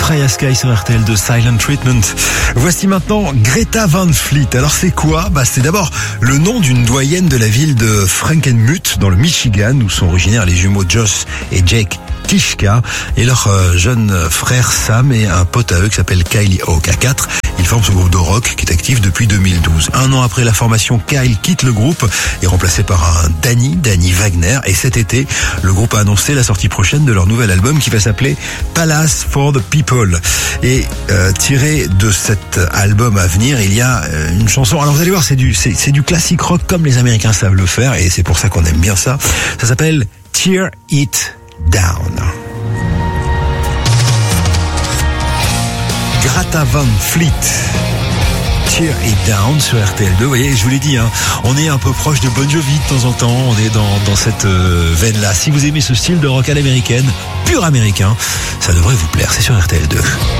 Raya Sky sur RTL de Silent Treatment. Voici maintenant Greta Van Fleet. Alors c'est quoi ? C'est d'abord le nom d'une doyenne de la ville de Frankenmuth dans le Michigan où sont originaires les jumeaux Josh et Jake Kishka et leur jeune frère Sam et un pote à eux qui s'appelle Kylie Hawk. À 4, ils forment ce groupe de rock qui est actif depuis 2012. Un an après la formation, Kyle quitte le groupe, est remplacé par un Danny Wagner, et cet été, le groupe a annoncé la sortie prochaine de leur nouvel album qui va s'appeler Palace for the People. Et tiré de cet album à venir, il y a une chanson. Alors vous allez voir, c'est du classique rock comme les Américains savent le faire, et c'est pour ça qu'on aime bien ça. Ça s'appelle Tear It Down. Greta Van Fleet, Tear It Down sur RTL2. Vous voyez, je vous l'ai dit, on est un peu proche de Bon Jovi de temps en temps. On est dans cette veine-là. Si vous aimez ce style de rock à l'américaine, pur américain, ça devrait vous plaire. C'est sur RTL2.